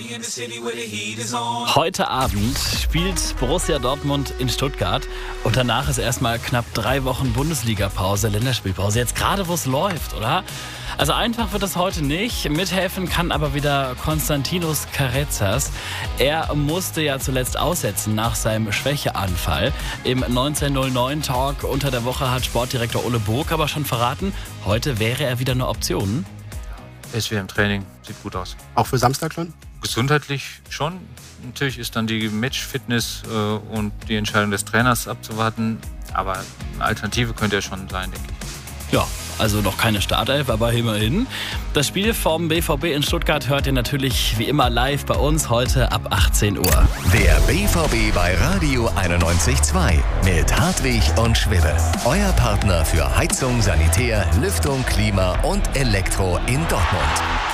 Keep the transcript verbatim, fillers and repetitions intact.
Heute Abend spielt Borussia Dortmund in Stuttgart und danach ist erstmal knapp drei Wochen Bundesliga-Pause, Länderspielpause. Jetzt gerade, wo es läuft, oder? Also einfach wird es heute nicht. Mithelfen kann aber wieder Konstantinos Carezas. Er musste ja zuletzt aussetzen nach seinem Schwächeanfall. Im neunzehn null neun Talk unter der Woche hat Sportdirektor Ole Burg aber schon verraten, heute wäre er wieder eine Option. Er ist wieder im Training, sieht gut aus. Auch für Samstag schon? Gesundheitlich schon. Natürlich ist dann die Matchfitness äh, und die Entscheidung des Trainers abzuwarten. Aber eine Alternative könnte er schon sein, denke ich. Ja, also noch keine Startelf, aber immerhin. Das Spiel vom B V B in Stuttgart hört ihr natürlich wie immer live bei uns heute ab achtzehn Uhr. Der B V B bei Radio einundneunzig Komma zwei mit Hartwig und Schwibbe. Euer Partner für Heizung, Sanitär, Lüftung, Klima und Elektro in Dortmund.